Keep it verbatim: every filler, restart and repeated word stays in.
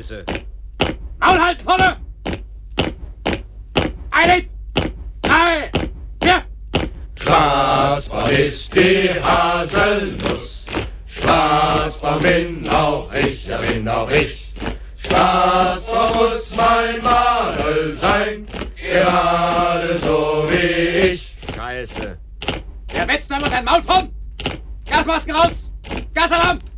Scheiße. Maul halten, vorne! Eine, drei, vier! Schwarzbraun ist die Haselnuss, Schwarzbraun bin auch ich, ja bin auch ich. Schwarzbraun muss mein Madel sein, gerade so wie ich. Scheiße. Der Wetzner muss ein Maul vorn! Gasmasken raus! Gasalarm!